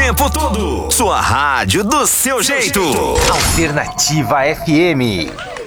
tempo todo. Sua rádio do seu jeito. Alternativa FM.